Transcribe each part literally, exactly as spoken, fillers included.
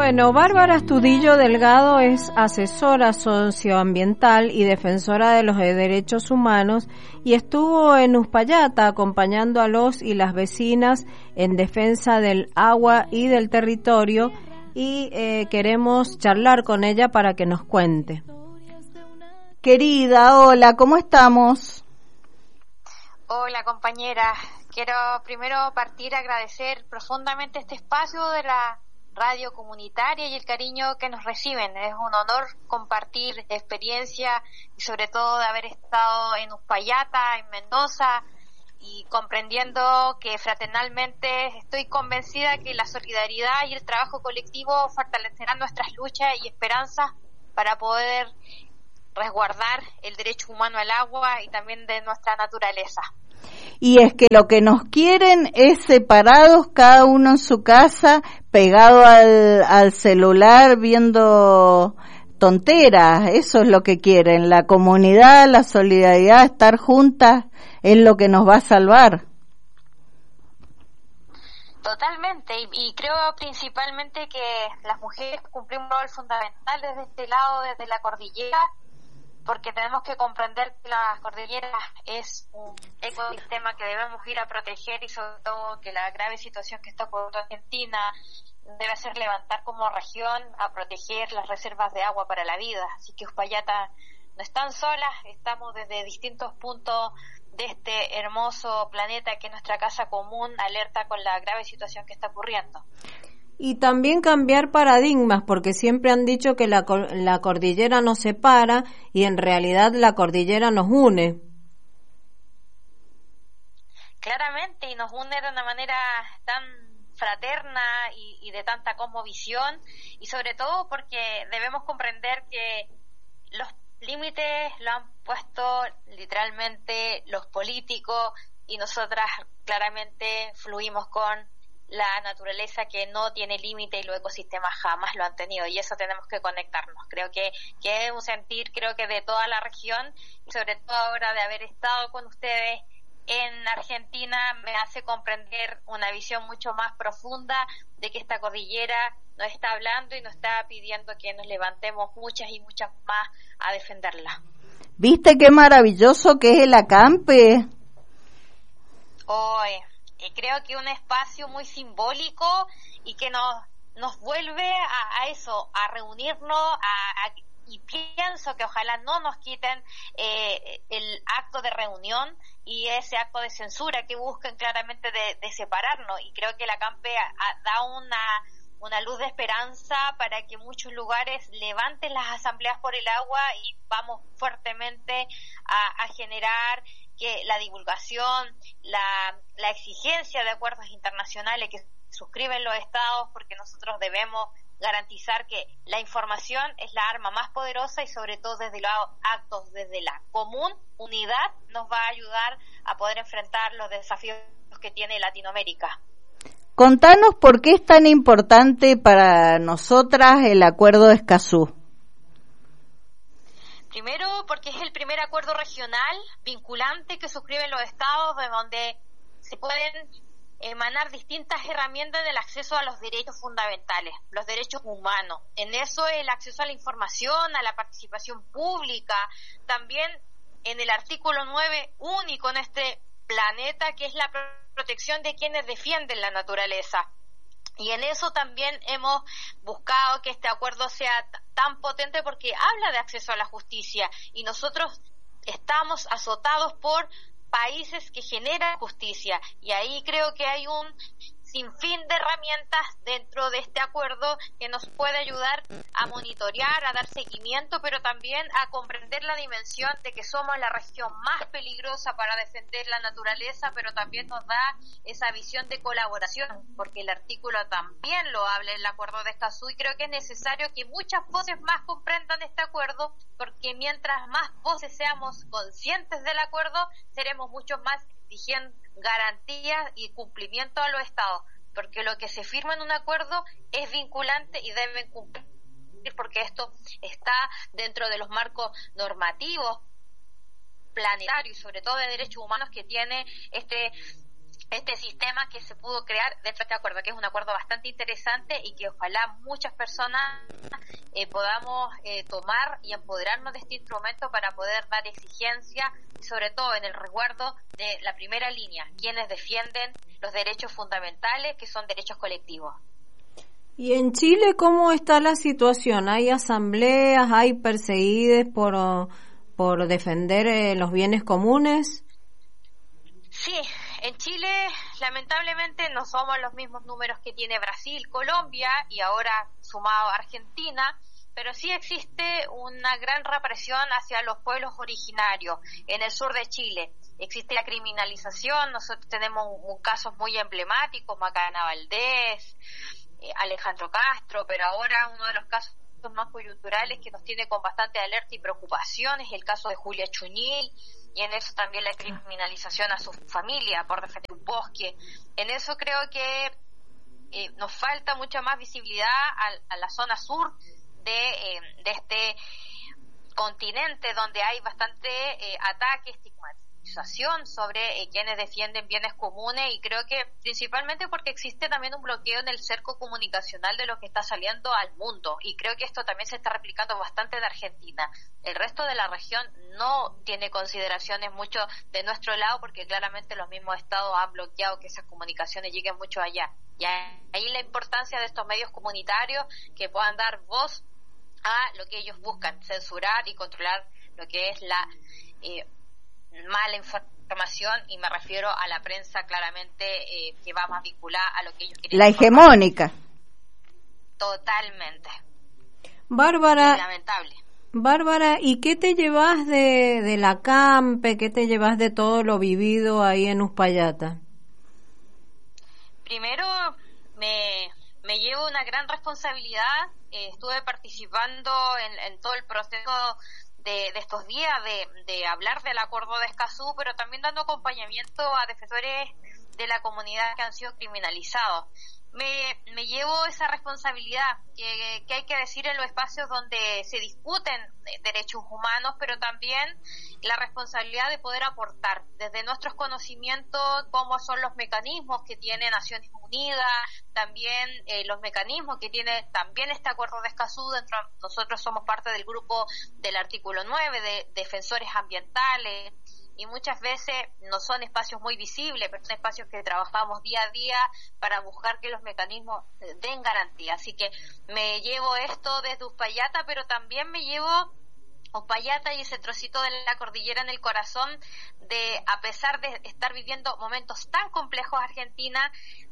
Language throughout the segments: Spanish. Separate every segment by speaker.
Speaker 1: Bueno, Bárbara Astudillo Delgado es asesora socioambiental y defensora de los derechos humanos y estuvo en Uspallata acompañando a los y las vecinas en defensa del agua y del territorio y eh, queremos charlar con ella para que nos cuente.
Speaker 2: Querida, hola, ¿cómo estamos?
Speaker 3: Hola compañera, quiero primero partir a agradecer profundamente este espacio de la radio comunitaria y el cariño que nos reciben. Es un honor compartir experiencia y sobre todo de haber estado en Uspallata, en Mendoza, y comprendiendo que fraternalmente estoy convencida que la solidaridad y el trabajo colectivo fortalecerán nuestras luchas y esperanzas para poder resguardar el derecho humano al agua y también de nuestra naturaleza.
Speaker 2: Y es que lo que nos quieren es separados, cada uno en su casa, pegado al, al celular, viendo tonteras. Eso es lo que quieren. La comunidad, la solidaridad, estar juntas es lo que nos va a salvar.
Speaker 3: Totalmente, y, y creo principalmente que las mujeres cumplimos un rol fundamental desde este lado, desde la cordillera, porque tenemos que comprender que la cordillera es un ecosistema que debemos ir a proteger y sobre todo que la grave situación que está ocurriendo en Argentina debe hacer levantar como región a proteger las reservas de agua para la vida. Así que Uspallata no están solas, estamos desde distintos puntos de este hermoso planeta que es nuestra casa común, alerta con la grave situación que está ocurriendo.
Speaker 1: Y también cambiar paradigmas, porque siempre han dicho que la, la cordillera nos separa y en realidad la cordillera nos une.
Speaker 3: Claramente, y nos une de una manera tan fraterna y, y de tanta cosmovisión, y sobre todo porque debemos comprender que los límites lo han puesto literalmente los políticos y nosotras claramente fluimos con la naturaleza que no tiene límite y los ecosistemas jamás lo han tenido, y eso tenemos que conectarnos. Creo que, que es un sentir, creo que de toda la región, y sobre todo ahora de haber estado con ustedes en Argentina, me hace comprender una visión mucho más profunda de que esta cordillera nos está hablando y nos está pidiendo que nos levantemos muchas y muchas más a defenderla.
Speaker 2: ¿Viste qué maravilloso que es el acampe?
Speaker 3: Hoy Y creo que un espacio muy simbólico y que nos nos vuelve a, a eso, a reunirnos, a, a, y pienso que ojalá no nos quiten eh, el acto de reunión y ese acto de censura que buscan claramente de, de separarnos. Y creo que la Campe a, a, da una una luz de esperanza para que muchos lugares levanten las asambleas por el agua y vamos fuertemente a, a generar que la divulgación, la, la exigencia de acuerdos internacionales que suscriben los estados, porque nosotros debemos garantizar que la información es la arma más poderosa y sobre todo desde los actos, desde la común unidad, nos va a ayudar a poder enfrentar los desafíos que tiene Latinoamérica.
Speaker 2: Contanos por qué es tan importante para nosotras el Acuerdo de Escazú.
Speaker 3: Primero, porque es el primer acuerdo regional vinculante que suscriben los estados, de donde se pueden emanar distintas herramientas del acceso a los derechos fundamentales, los derechos humanos. En eso el acceso a la información, a la participación pública, también en el artículo nueve, único en este planeta, que es la protección de quienes defienden la naturaleza. Y en eso también hemos buscado que este acuerdo sea t- tan potente porque habla de acceso a la justicia y nosotros estamos azotados por países que generan justicia y ahí creo que hay un sinfín de herramientas dentro de este acuerdo que nos puede ayudar a monitorear, a dar seguimiento, pero también a comprender la dimensión de que somos la región más peligrosa para defender la naturaleza, pero también nos da esa visión de colaboración, porque el artículo también lo habla en el Acuerdo de Escazú y creo que es necesario que muchas voces más comprendan este acuerdo, porque mientras más voces seamos conscientes del acuerdo, seremos muchos más exigiendo garantías y cumplimiento a los estados, porque lo que se firma en un acuerdo es vinculante y deben cumplir, porque esto está dentro de los marcos normativos planetarios y sobre todo de derechos humanos que tiene este este sistema que se pudo crear dentro de este acuerdo, que es un acuerdo bastante interesante y que ojalá muchas personas eh, podamos eh, tomar y empoderarnos de este instrumento para poder dar exigencia, sobre todo en el resguardo de la primera línea, quienes defienden los derechos fundamentales, que son derechos colectivos.
Speaker 1: ¿Y en Chile cómo está la situación? ¿Hay asambleas, hay perseguidos por, por defender eh, los bienes comunes?
Speaker 3: Sí, en Chile lamentablemente no somos los mismos números que tiene Brasil, Colombia y ahora sumado Argentina, pero sí existe una gran represión hacia los pueblos originarios en el sur de Chile. Existe la criminalización, nosotros tenemos un, un casos muy emblemáticos, Macarena Valdés, eh, Alejandro Castro, pero ahora uno de los casos más coyunturales que nos tiene con bastante alerta y preocupación es el caso de Julia Chuñil, y en eso también la criminalización a su familia por defender un bosque. En eso creo que eh, nos falta mucha más visibilidad a, a la zona sur de, eh, de este continente, donde hay bastante eh, ataque, estigmatización sobre eh, quienes defienden bienes comunes, y creo que principalmente porque existe también un bloqueo en el cerco comunicacional de lo que está saliendo al mundo, y creo que esto también se está replicando bastante en Argentina. El resto de la región no tiene consideraciones mucho de nuestro lado, porque claramente los mismos estados han bloqueado que esas comunicaciones lleguen mucho allá. Y ahí la importancia de estos medios comunitarios que puedan dar voz a lo que ellos buscan, censurar y controlar lo que es la eh, mala información, y me refiero a la prensa claramente eh, que va más vinculada a lo que ellos quieren.
Speaker 2: La hegemónica.
Speaker 3: Totalmente.
Speaker 1: Bárbara.
Speaker 3: Es lamentable.
Speaker 1: Bárbara, ¿y qué te llevas de, de la Campe? ¿Qué te llevas de todo lo vivido ahí en Uspallata?
Speaker 3: Primero, me, me llevo una gran responsabilidad. Eh, estuve participando en, en todo el proceso de, de estos días de, de hablar del acuerdo de Escazú, pero también dando acompañamiento a defensores de la comunidad que han sido criminalizados. Me, me llevo esa responsabilidad que, que hay que decir en los espacios donde se discuten derechos humanos, pero también la responsabilidad de poder aportar desde nuestros conocimientos cómo son los mecanismos que tiene Naciones Unidas, también eh, los mecanismos que tiene también este acuerdo de Escazú. Dentro, nosotros somos parte del grupo del artículo nueve de defensores ambientales, y muchas veces no son espacios muy visibles, pero son espacios que trabajamos día a día para buscar que los mecanismos den garantía. Así que me llevo esto desde Uspallata, pero también me llevo Uspallata y ese trocito de la cordillera en el corazón de, a pesar de estar viviendo momentos tan complejos Argentina,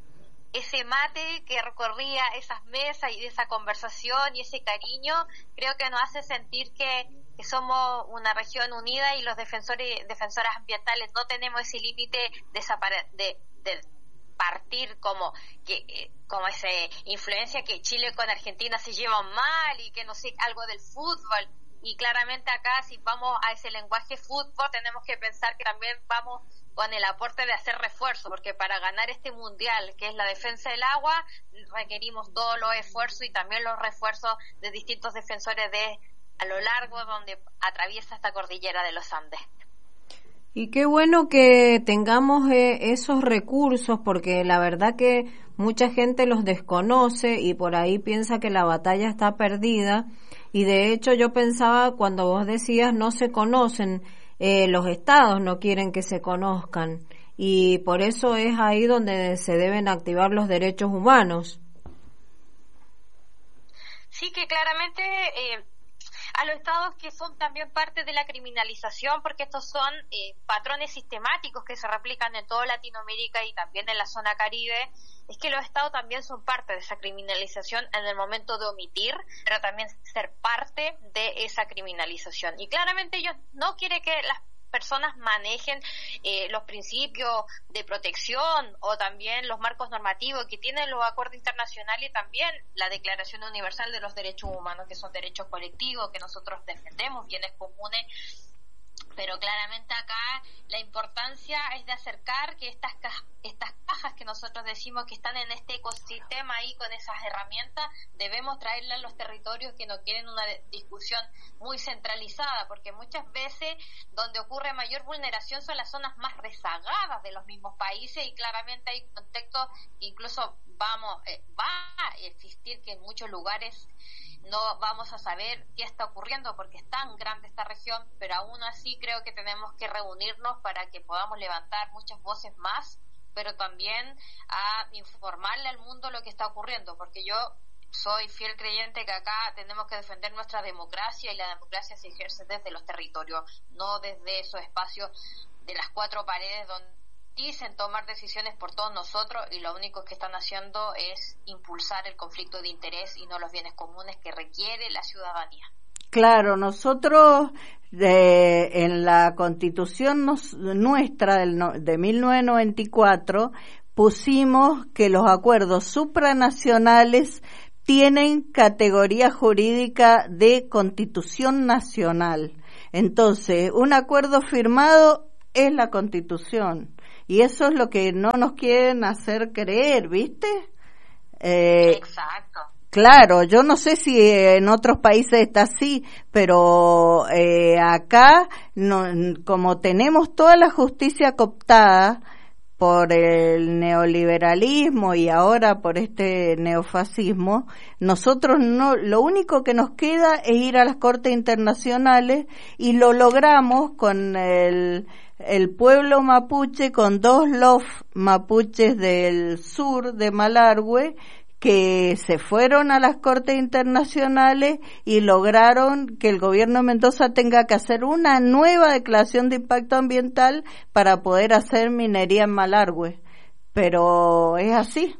Speaker 3: ese mate que recorría esas mesas y esa conversación y ese cariño, creo que nos hace sentir que, que somos una región unida, y los defensores defensoras ambientales no tenemos ese límite de, de, de partir como que como esa influencia que Chile con Argentina se llevan mal y que no sé, algo del fútbol. Y claramente acá, si vamos a ese lenguaje fútbol, tenemos que pensar que también vamos con el aporte de hacer refuerzo, porque para ganar este mundial, que es la defensa del agua, requerimos todos los esfuerzos y también los refuerzos de distintos defensores de a lo largo donde atraviesa esta cordillera de los Andes.
Speaker 1: Y qué bueno que tengamos eh, esos recursos, porque la verdad que mucha gente los desconoce y por ahí piensa que la batalla está perdida, y de hecho yo pensaba cuando vos decías no se conocen, eh, los estados no quieren que se conozcan, y por eso es ahí donde se deben activar los derechos humanos.
Speaker 3: Sí, que claramente eh, a los estados que son también parte de la criminalización, porque estos son eh, patrones sistemáticos que se replican en toda Latinoamérica y también en la zona Caribe, es que los estados también son parte de esa criminalización en el momento de omitir, pero también ser parte de esa criminalización. Y claramente ellos no quieren que las personas manejen eh, los principios de protección o también los marcos normativos que tienen los acuerdos internacionales y también la Declaración Universal de los Derechos Humanos, que son derechos colectivos que nosotros defendemos, bienes comunes. Pero claramente acá la importancia es de acercar que estas ca- estas cajas que nosotros decimos que están en este ecosistema ahí con esas herramientas, debemos traerlas a los territorios que no quieren una de- discusión muy centralizada, porque muchas veces donde ocurre mayor vulneración son las zonas más rezagadas de los mismos países, y claramente hay contextos que incluso vamos eh, va a existir que en muchos lugares no vamos a saber qué está ocurriendo porque es tan grande esta región, pero aún así creo que tenemos que reunirnos para que podamos levantar muchas voces más, pero también a informarle al mundo lo que está ocurriendo, porque yo soy fiel creyente que acá tenemos que defender nuestra democracia, y la democracia se ejerce desde los territorios, no desde esos espacios de las cuatro paredes donde dicen tomar decisiones por todos nosotros, y lo único que están haciendo es impulsar el conflicto de interés y no los bienes comunes que requiere la ciudadanía.
Speaker 2: Claro, nosotros de, en la Constitución nos, nuestra del, no, de mil novecientos noventa y cuatro pusimos que los acuerdos supranacionales tienen categoría jurídica de Constitución nacional. Entonces, un acuerdo firmado es la Constitución. Y eso es lo que no nos quieren hacer creer, ¿viste? Eh,
Speaker 3: Exacto.
Speaker 2: Claro, yo no sé si en otros países está así, pero eh, acá, no, como tenemos toda la justicia cooptada por el neoliberalismo y ahora por este neofascismo, nosotros no, lo único que nos queda es ir a las cortes internacionales, y lo logramos con el el pueblo mapuche, con dos lof mapuches del sur de Malargüe, que se fueron a las cortes internacionales y lograron que el gobierno de Mendoza tenga que hacer una nueva declaración de impacto ambiental para poder hacer minería en Malargüe. Pero es así.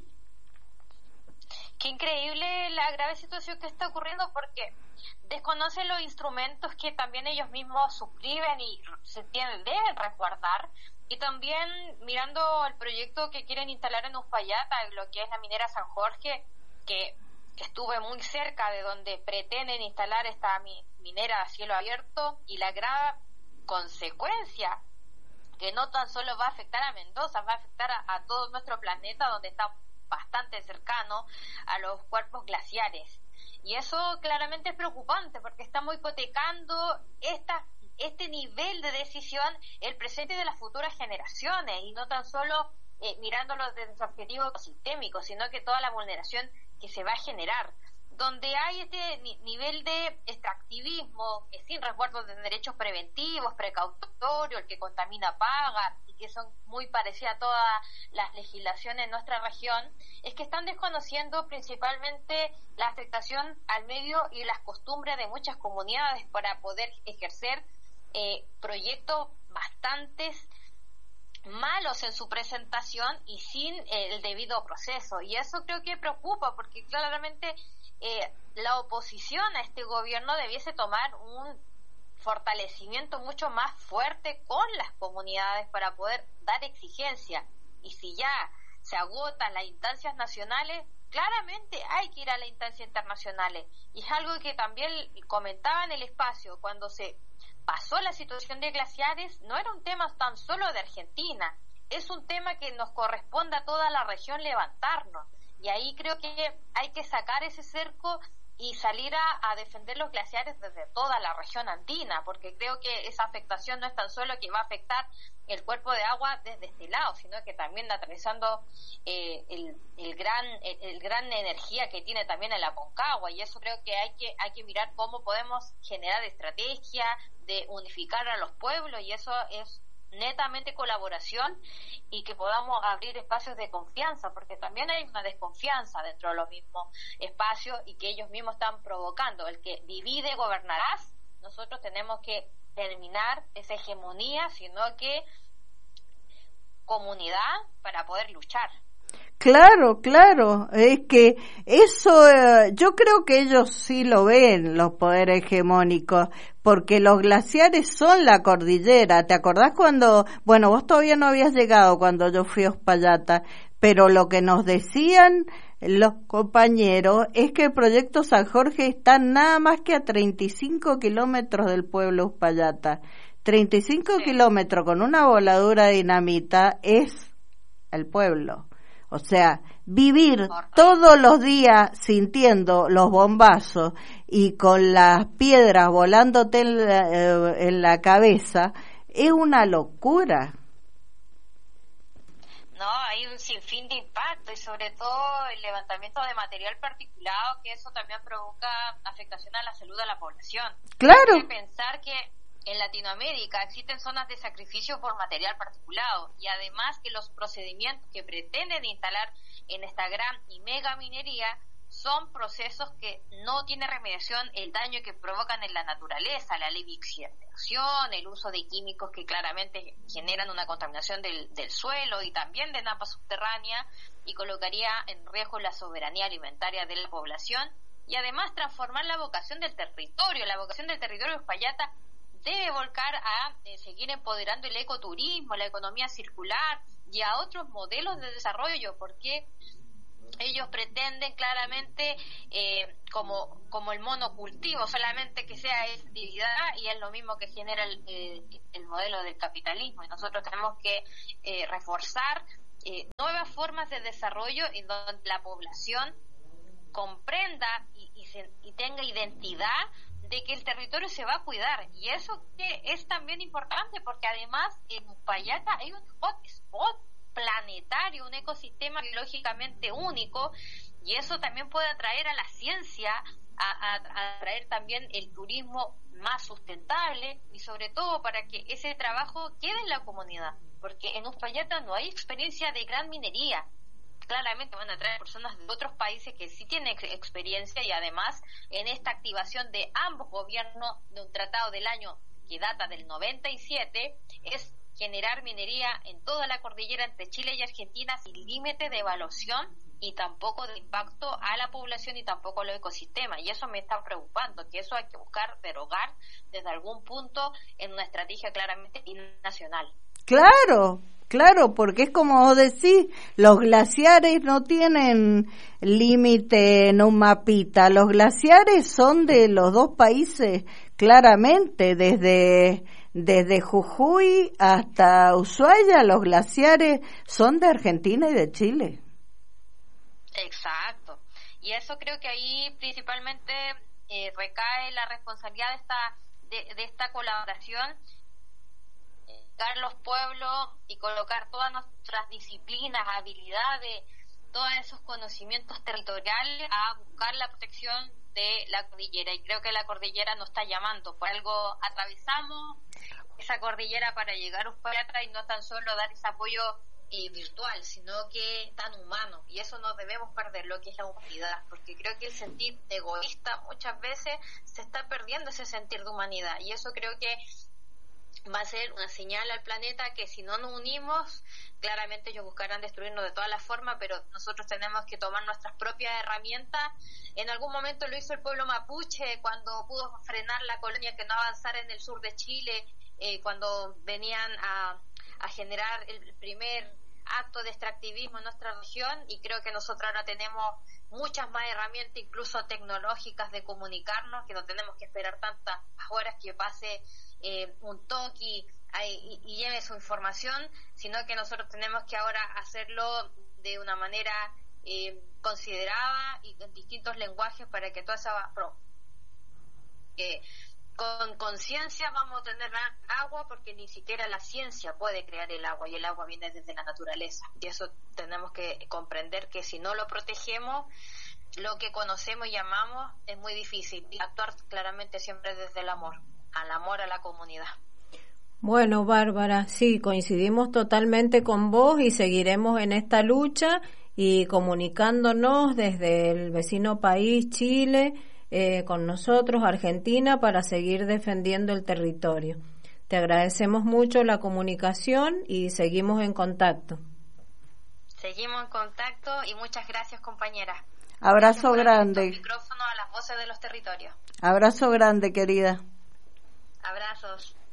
Speaker 3: Qué increíble la grave situación que está ocurriendo, porque desconocen los instrumentos que también ellos mismos suscriben y se tienen, deben resguardar. Y también mirando el proyecto que quieren instalar en Uspallata, lo que es la minera San Jorge, que, que estuve muy cerca de donde pretenden instalar esta mi, minera a cielo abierto, y la grave consecuencia que no tan solo va a afectar a Mendoza, va a afectar a, a todo nuestro planeta, donde está bastante cercano a los cuerpos glaciares. Y eso claramente es preocupante, porque estamos hipotecando esta, este nivel de decisión, el presente de las futuras generaciones, y no tan solo eh, mirándolo desde su objetivo sistémico, sino que toda la vulneración que se va a generar, donde hay este ni- nivel de extractivismo eh, sin resguardo de derechos preventivos, precautorios, el que contamina paga, y que son muy parecidas a todas las legislaciones en nuestra región, es que están desconociendo principalmente la afectación al medio y las costumbres de muchas comunidades para poder ejercer eh, proyectos bastantes malos en su presentación y sin eh, el debido proceso. Y eso creo que preocupa, porque claramente eh, la oposición a este gobierno debiese tomar un fortalecimiento mucho más fuerte con las comunidades para poder dar exigencia. Y si ya se agotan las instancias nacionales, claramente hay que ir a las instancias internacionales. Y es algo que también comentaba en el espacio, cuando se pasó la situación de glaciares, no era un tema tan solo de Argentina, es un tema que nos corresponde a toda la región levantarnos. Y ahí creo que hay que sacar ese cerco y salir a, a defender los glaciares desde toda la región andina, porque creo que esa afectación no es tan solo que va a afectar el cuerpo de agua desde este lado, sino que también atravesando eh, el, el gran el, el gran energía que tiene también el Aconcagua. Y eso creo que hay que hay que mirar cómo podemos generar estrategia de unificar a los pueblos, y eso es netamente colaboración, y que podamos abrir espacios de confianza, porque también hay una desconfianza dentro de los mismos espacios y que ellos mismos están provocando. El que divide gobernarás. Nosotros tenemos que terminar esa hegemonía, sino que comunidad para poder luchar.
Speaker 2: Claro, claro, es que eso, eh, yo creo que ellos sí lo ven, los poderes hegemónicos, porque los glaciares son la cordillera. ¿Te acordás cuando, bueno, vos todavía no habías llegado cuando yo fui a Uspallata, pero lo que nos decían los compañeros es que el proyecto San Jorge está nada más que a treinta y cinco kilómetros del pueblo Uspallata? treinta y cinco
Speaker 3: Sí.
Speaker 2: kilómetros con una voladura de dinamita es el pueblo. O sea, vivir todos los días sintiendo los bombazos y con las piedras volándote en la, eh, en la cabeza es una locura.
Speaker 3: No, hay un sinfín de impacto y sobre todo el levantamiento de material particulado, que eso también provoca afectación a la salud de la población.
Speaker 2: Claro.
Speaker 3: Hay que pensar que en Latinoamérica existen zonas de sacrificio por material particulado y además que los procedimientos que pretenden instalar en esta gran y mega minería son procesos que no tienen remediación el daño que provocan en la naturaleza, la lixiviación, el uso de químicos que claramente generan una contaminación del, del suelo y también de napas subterráneas y colocaría en riesgo la soberanía alimentaria de la población y además transformar la vocación del territorio. La vocación del territorio de Uspallata debe volcar a eh, seguir empoderando el ecoturismo, la economía circular y a otros modelos de desarrollo, porque ellos pretenden claramente eh, como como el monocultivo, solamente que sea actividad y es lo mismo que genera el, eh, el modelo del capitalismo y nosotros tenemos que eh, reforzar eh, nuevas formas de desarrollo en donde la población comprenda y, y, se, y tenga identidad de que el territorio se va a cuidar y eso que es también importante porque además en Uspallata hay un hotspot planetario, un ecosistema biológicamente único y eso también puede atraer a la ciencia, a, a, a atraer también el turismo más sustentable y sobre todo para que ese trabajo quede en la comunidad, porque en Uspallata no hay experiencia de gran minería. Claramente van a traer personas de otros países que sí tienen ex- experiencia y además en esta activación de ambos gobiernos de un tratado del año que data del noventa y siete es generar minería en toda la cordillera entre Chile y Argentina sin límite de evaluación y tampoco de impacto a la población y tampoco a los ecosistemas y eso me está preocupando, que eso hay que buscar derogar desde algún punto en una estrategia claramente nacional.
Speaker 2: Claro, claro, porque es como vos decís, los glaciares no tienen límite en un mapita, los glaciares son de los dos países claramente, desde desde Jujuy hasta Ushuaia, los glaciares son de Argentina y de Chile.
Speaker 3: Exacto, y eso creo que ahí principalmente eh, recae la responsabilidad de esta de, de esta colaboración, dar los pueblos y colocar todas nuestras disciplinas, habilidades, todos esos conocimientos territoriales a buscar la protección de la cordillera y creo que la cordillera nos está llamando, por algo atravesamos esa cordillera para llegar a Uspallata y no tan solo dar ese apoyo eh, virtual, sino que tan humano y eso no debemos perder, lo que es la humanidad, porque creo que el sentir egoísta muchas veces se está perdiendo ese sentir de humanidad y eso creo que va a ser una señal al planeta que si no nos unimos, claramente ellos buscarán destruirnos de todas las formas, pero nosotros tenemos que tomar nuestras propias herramientas. En algún momento lo hizo el pueblo mapuche cuando pudo frenar la colonia que no avanzara en el sur de Chile, eh, cuando venían a, a generar el primer acto de extractivismo en nuestra región y creo que nosotros ahora tenemos muchas más herramientas, incluso tecnológicas, de comunicarnos, que no tenemos que esperar tantas horas que pase eh, un toque y, y lleve su información, sino que nosotros tenemos que ahora hacerlo de una manera eh, considerada y en distintos lenguajes para que toda esa pro, que con conciencia vamos a tener agua porque ni siquiera la ciencia puede crear el agua y el agua viene desde la naturaleza y eso tenemos que comprender que si no lo protegemos lo que conocemos y amamos es muy difícil y actuar claramente siempre desde el amor, al amor a la comunidad.
Speaker 1: Bueno, Bárbara, sí, coincidimos totalmente con vos y seguiremos en esta lucha y comunicándonos desde el vecino país, Chile, eh, con nosotros, Argentina, para seguir defendiendo el territorio. Te agradecemos mucho la comunicación y seguimos en contacto.
Speaker 3: Seguimos en contacto y muchas gracias, compañera.
Speaker 2: Abrazo grande.
Speaker 3: El micrófono a las voces de los territorios.
Speaker 2: Abrazo grande, querida.
Speaker 3: Abrazos.